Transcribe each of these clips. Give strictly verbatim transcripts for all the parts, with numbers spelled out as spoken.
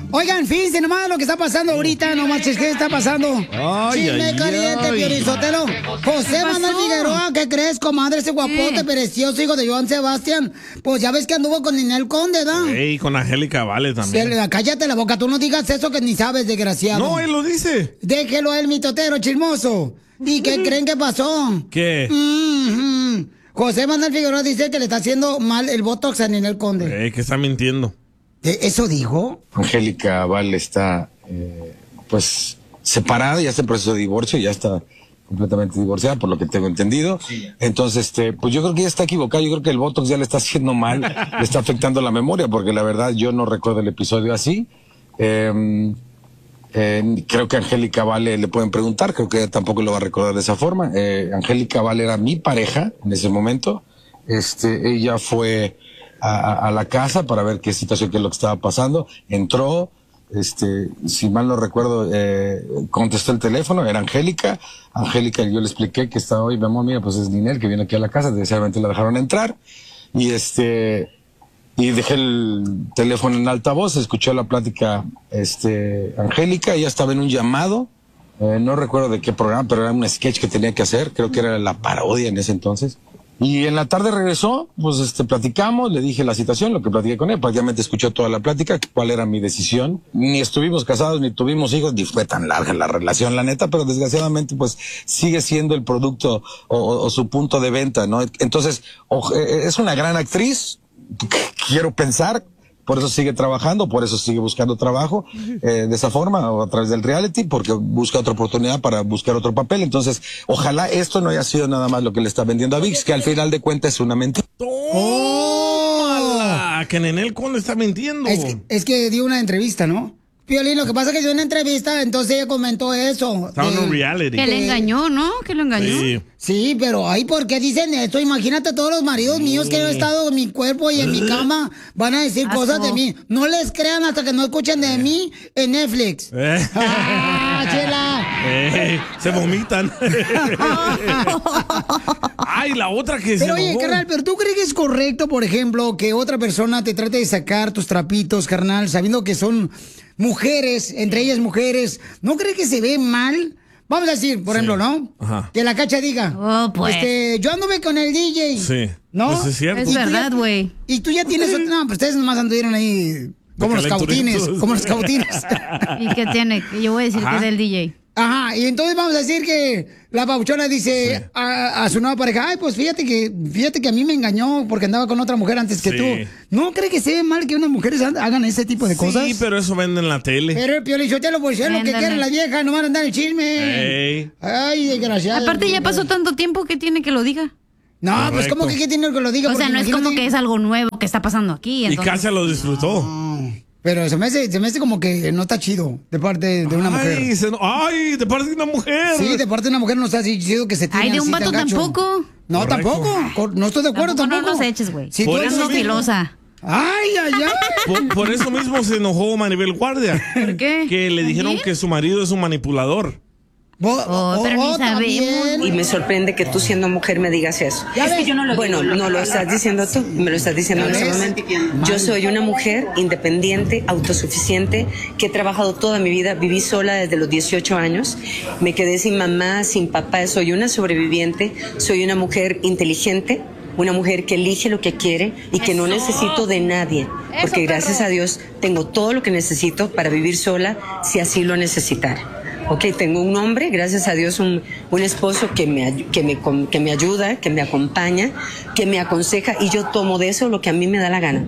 Oigan, fíjense nomás lo que está pasando ahorita, no marches, ¿qué está pasando? Ay, Chisme ay, caliente, ay. Piolín Sotelo. José Manuel Figueroa, ¿qué crees, comadre? Ese guapote, ¿Qué? precioso, hijo de Joan Sebastián. Pues ya ves que anduvo con Ninel Conde, ¿verdad? Ey, con Angélica Vale también. Se- Cállate la boca, tú no digas eso que ni sabes, desgraciado. No, él lo dice. Déjelo a él, mitotero, chismoso. ¿Y qué creen que pasó? ¿Qué? Mm-hmm. José Manuel Figueroa dice que le está haciendo mal el botox a Ninel Conde. Ey, que está mintiendo. ¿E- ¿Eso dijo? Angélica Vale está, eh, pues, separada, ya está en proceso de divorcio, ya está completamente divorciada, por lo que tengo entendido. Entonces, este, pues yo creo que ya está equivocada, yo creo que el Botox ya le está haciendo mal, le está afectando la memoria, porque la verdad yo no recuerdo el episodio así. Eh, eh, creo que a Angélica Vale le pueden preguntar, creo que ella tampoco lo va a recordar de esa forma. Eh, Angélica Vale era mi pareja en ese momento. Este, ella fue a, a, a la casa para ver qué situación, qué es lo que estaba pasando. Entró, este, si mal no recuerdo, eh, contestó el teléfono, era Angélica. Angélica, yo le expliqué que estaba hoy, mi amor, mira, pues es Ninel que viene aquí a la casa, desgraciadamente la dejaron entrar. Y este, y dejé el teléfono en altavoz, escuchó la plática, este, Angélica, ella estaba en un llamado, eh, no recuerdo de qué programa, pero era un sketch que tenía que hacer, creo que era la parodia en ese entonces. Y en la tarde regresó, pues este, platicamos, le dije la situación, lo que platiqué con él, prácticamente escuchó toda la plática, cuál era mi decisión. Ni estuvimos casados, ni tuvimos hijos, ni fue tan larga la relación, la neta, pero desgraciadamente, pues, sigue siendo el producto o, o, o su punto de venta, ¿no? Entonces, o, eh, es una gran actriz, quiero pensar, por eso sigue trabajando, por eso sigue buscando trabajo, eh, de esa forma, o a través del reality, porque busca otra oportunidad para buscar otro papel. Entonces, ojalá esto no haya sido nada más lo que le está vendiendo a ViX, que al final de cuentas es una mentira. ¡Tómala! Que Ninel Conde está mintiendo. Es que, es que dio una entrevista, ¿no? Piolín, lo que pasa es que dio una entrevista, entonces ella comentó eso. Estaba en de- un reality. Que le engañó, ¿no? Que lo engañó. Sí. Sí, pero ay, ¿por qué dicen esto? Imagínate todos los maridos míos que han estado en mi cuerpo y en mi cama van a decir Asco. cosas de mí. No les crean hasta que no escuchen de mí en Netflix. Eh. ¡Ah, chela! Ey, se vomitan. Ay, la otra que se Pero oye, enojó. carnal, ¿pero tú crees que es correcto, por ejemplo, que otra persona te trate de sacar tus trapitos, carnal, sabiendo que son mujeres, entre ellas mujeres? ¿No crees que se ve mal? Vamos a decir, por ejemplo, ¿no? Ajá. Que la Cacha diga, Oh, pues. este, yo anduve con el D J. Sí. ¿No? Pues es cierto. Es Y tú ya- verdad, güey. Y tú ya tienes otro... No, pues ustedes nomás anduvieron ahí como los calenturitos. cautines, como los cautines. ¿Y qué tiene? Que Yo voy a decir Ajá. que es del D J. Ajá, y entonces vamos a decir que la pabuchona dice a, a su nueva pareja, ay, pues fíjate que fíjate que a mí me engañó porque andaba con otra mujer antes que Sí. tú. ¿No cree que se ve mal que unas mujeres han- hagan ese tipo de cosas? Sí, pero eso venden en la tele. Pero el Piolichotelo, pues es lo que Ándale. quieren las viejas, no van a andar el chisme. Ey. Ay, desgraciado. Aparte, ya pasó tanto tiempo que tiene que lo diga. No, pues Correcto. como que qué tiene que lo diga. O sea, Porque no es como imagínate- que es algo nuevo que está pasando aquí. Y entonces- Kasia lo disfrutó. Pero se me hace, se me hace como que no está chido de parte de una mujer. Ay, se no- ay, de parte de una mujer. Sí, de parte de una mujer no está así chido que se tiene Ay, de un así vato tan gacho. tampoco. No, Correcto. tampoco. Cor- No estoy de acuerdo Tampoco tampoco. no nos eches, güey. Si Por tú eso eres Ando mismo. filosa. Ay, ay, ay. Por, por eso mismo se enojó Maribel Guardia. ¿Por qué? Que le dijeron ¿También? que su marido es un manipulador. Vos- Oh, pero ni también. sabemos. Y me sorprende que tú siendo mujer me digas eso. Ya ves. Bueno, no lo estás diciendo tú, me lo estás diciendo en Ya ese ves. momento. Yo soy una mujer independiente, autosuficiente, que he trabajado toda mi vida, viví sola desde los dieciocho años, me quedé sin mamá, sin papá, soy una sobreviviente, soy una mujer inteligente, una mujer que elige lo que quiere y que no necesito de nadie, porque gracias a Dios tengo todo lo que necesito para vivir sola si así lo necesitara. Ok, tengo un hombre, gracias a Dios, un, un esposo que me, ay- que, me, com- que me ayuda, que me acompaña, que me aconseja y yo tomo de eso lo que a mí me da la gana.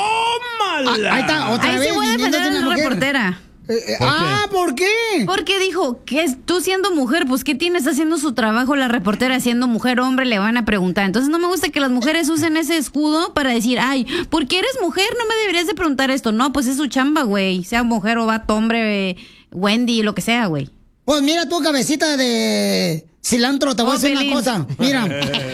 ¡Tómala! Ah, ahí está, otra Ahí vez. sí voy a viniendo defender de a una la mujer. reportera. Eh, eh, ah, ¿por qué? Porque dijo que es, tú siendo mujer, pues ¿qué tienes haciendo su trabajo? La reportera siendo mujer, hombre, le van a preguntar. Entonces no me gusta que las mujeres usen ese escudo para decir, ay, ¿por qué eres mujer? No me deberías de preguntar esto. No, pues es su chamba, güey. Sea mujer o vato, hombre, eh, Wendy, lo que sea, güey. Pues mira tú, cabecita de cilantro, te voy a Oh, decir Pelín. una cosa. Mira,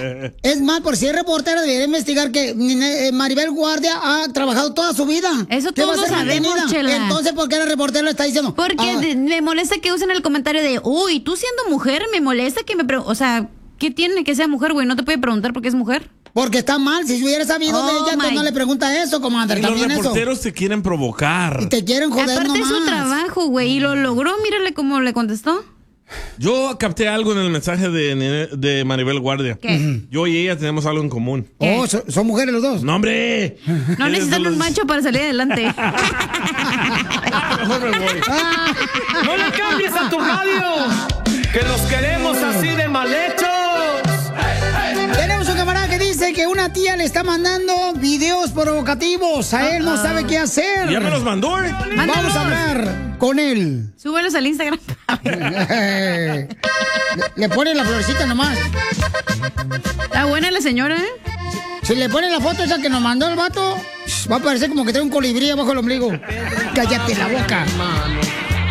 es más, por si es reportera, debería investigar que eh, Maribel Guardia ha trabajado toda su vida. Eso ¿Qué va a todos ser lo sabemos, mantenida? Chela. Entonces, ¿por qué la reportera lo está diciendo? Porque Ah, de- me molesta que usen el comentario de, uy, tú siendo mujer, me molesta que me pregunten. O sea, ¿qué tiene que sea mujer, güey? ¿No te puede preguntar por qué es mujer? Porque está mal. Si hubiera sabido Oh, de ella, entonces my- no le pregunta eso, comadre. Y los También eso. reporteros te quieren provocar. Y te quieren joder Aparte nomás. es su trabajo, güey, y lo logró. Mírale cómo le contestó. Yo capté algo en el mensaje de, Nene- de Maribel Guardia. ¿Qué? Yo y ella tenemos algo en común. Oh, so- son mujeres los dos. ¡No, hombre! No Eres necesitan de un los- macho para salir adelante. Mejor me voy. ¡No le cambies a tu radio! ¡Que los queremos así de mal hechos! Tenemos un camarada que dice que una tía le está mandando videos provocativos. A él no sabe qué hacer. Ya me los mandó, ¿eh? Vamos a hablar con él. Súbelos al Instagram. le, le pone la florecita nomás. Está buena la señora, ¿eh? Si le pone la foto esa que nos mandó el vato, va a parecer como que trae un colibrí abajo el ombligo. Cállate la boca.